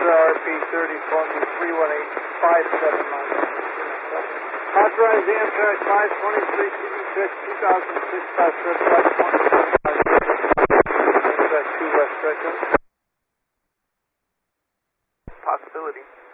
Florida, RP 30, Columbia 31857 miles. Authorized Amtrak 523 CB6 2006 class certified 2 West Stretcher. Possibility.